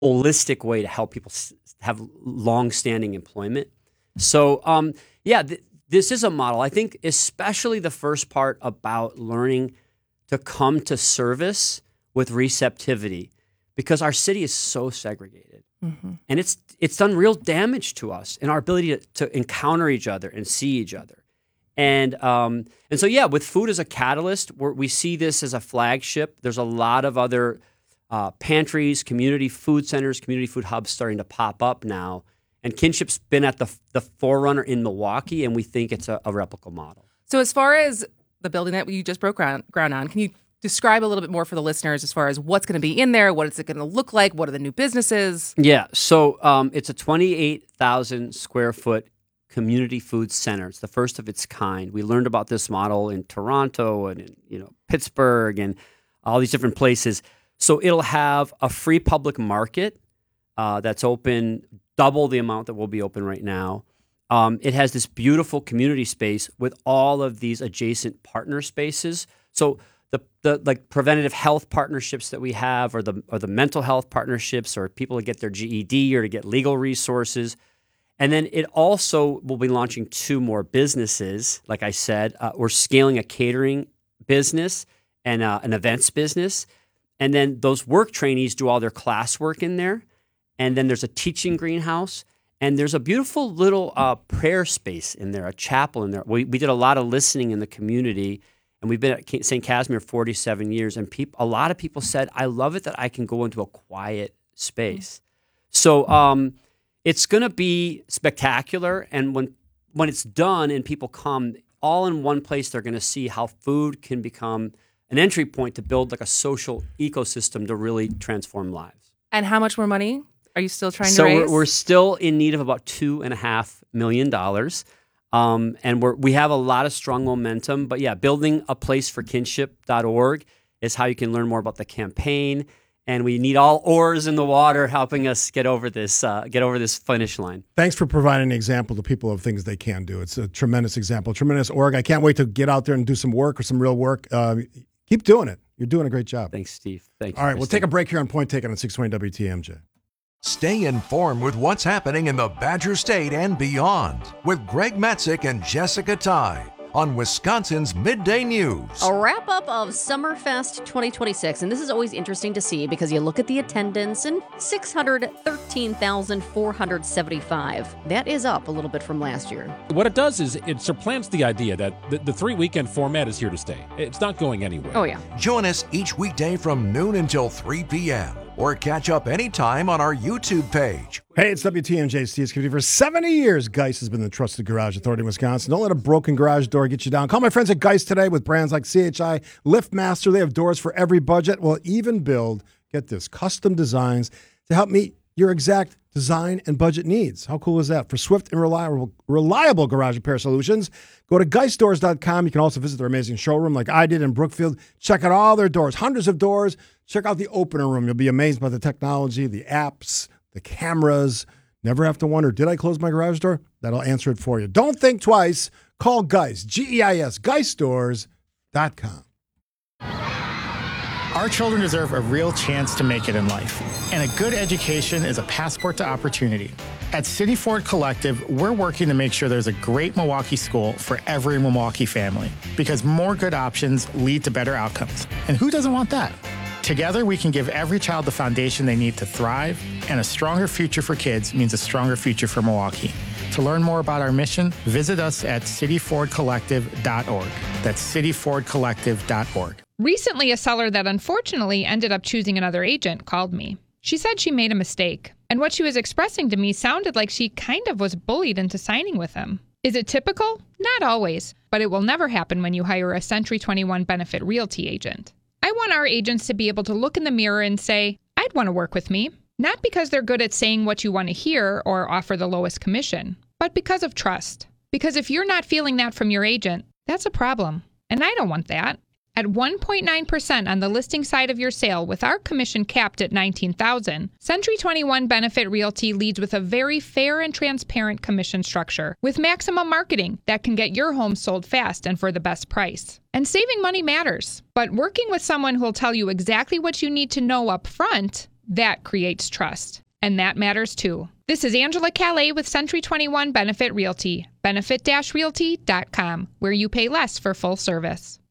holistic way to help people have long-standing employment. So, this is a model. I think especially the first part about learning to come to service with receptivity, because our city is so segregated. Mm-hmm. And it's done real damage to us in our ability to encounter each other and see each other. And so, with food as a catalyst, we see this as a flagship. There's a lot of other pantries, community food centers, community food hubs starting to pop up now. And Kinship's been at the forerunner in Milwaukee, and we think it's a replicable model. So as far as the building that you just broke ground on, can you describe a little bit more for the listeners as far as what's going to be in there? What is it going to look like? What are the new businesses? Yeah, so it's a 28,000 square foot community food center. It's the first of its kind. We learned about this model in Toronto and in Pittsburgh and all these different places. So it'll have a free public market that's open, double the amount that will be open right now. It has this beautiful community space with all of these adjacent partner spaces. So the like preventative health partnerships that we have, or the mental health partnerships, or people to get their GED or to get legal resources. And then it also will be launching 2 more businesses. Like I said, we're scaling a catering business and an events business. And then those work trainees do all their classwork in there. And then there's a teaching greenhouse. And there's a beautiful little prayer space in there, a chapel in there. We did a lot of listening in the community. And we've been at St. Casimir 47 years. And a lot of people said, I love it that I can go into a quiet space. So it's going to be spectacular. And when it's done and people come all in one place, they're going to see how food can become an entry point to build like a social ecosystem to really transform lives. And how much more money are you still trying to raise? So we're still in need of about $2.5 million. And we have a lot of strong momentum. But building a place for kinship.org is how you can learn more about the campaign. And we need all oars in the water helping us get over this finish line. Thanks for providing an example to people of things they can do. It's a tremendous example, tremendous org. I can't wait to get out there and do some work or some real work. Keep doing it. You're doing a great job. Thanks, Steve. Thank you. All right, we'll take a break here on Point Taken on 620 WTMJ. Stay informed with what's happening in the Badger State and beyond with Greg Metzik and Jessica Ty on Wisconsin's Midday News. A wrap-up of Summerfest 2026, and this is always interesting to see because you look at the attendance and 613,475. That is up a little bit from last year. What it does is it supplants the idea that the 3-weekend format is here to stay. It's not going anywhere. Oh, yeah. Join us each weekday from noon until 3 p.m. or catch up anytime on our YouTube page. Hey, it's WTMJ Steve's Community. For 70 years, Geist has been the trusted garage authority in Wisconsin. Don't let a broken garage door get you down. Call my friends at Geist today with brands like CHI, LiftMaster. They have doors for every budget. Will even build, get this, custom designs to help meet your exact design and budget needs. How cool is that? For swift and reliable garage repair solutions, go to geistdoors.com. You can also visit their amazing showroom like I did in Brookfield. Check out all their doors, hundreds of doors. Check out the opener room. You'll be amazed by the technology, the apps, the cameras. Never have to wonder, did I close my garage door? That'll answer it for you. Don't think twice. Call Geist, Geis, geistdoors.com. Our children deserve a real chance to make it in life, and a good education is a passport to opportunity. At City Ford Collective, we're working to make sure there's a great Milwaukee school for every Milwaukee family, because more good options lead to better outcomes. And who doesn't want that? Together, we can give every child the foundation they need to thrive, and a stronger future for kids means a stronger future for Milwaukee. To learn more about our mission, visit us at cityfordcollective.org. That's cityfordcollective.org. Recently, a seller that unfortunately ended up choosing another agent called me. She said she made a mistake, and what she was expressing to me sounded like she kind of was bullied into signing with him. Is it typical? Not always, but it will never happen when you hire a Century 21 Benefit Realty agent. I want our agents to be able to look in the mirror and say, I'd want to work with me. Not because they're good at saying what you want to hear or offer the lowest commission, but because of trust. Because if you're not feeling that from your agent, that's a problem. And I don't want that. At 1.9% on the listing side of your sale with our commission capped at $19,000, Century 21 Benefit Realty leads with a very fair and transparent commission structure with maximum marketing that can get your home sold fast and for the best price. And saving money matters, but working with someone who'll tell you exactly what you need to know up front That creates trust. And that matters too. This is Angela Calais with Century 21 Benefit Realty. Benefit-realty.com, where you pay less for full service.